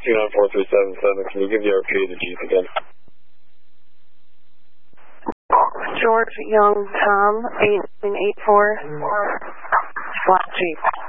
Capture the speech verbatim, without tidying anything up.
two nine four three seven seven. Can you give the O P to the Jeep again? George Young Tom, eight nine eight four, flat Jeep.